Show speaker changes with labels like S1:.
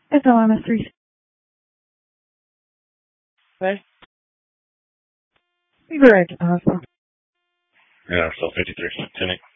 S1: It's LMS3.
S2: Hey.
S1: Be right at the hospital.
S3: Yeah, so 53. 10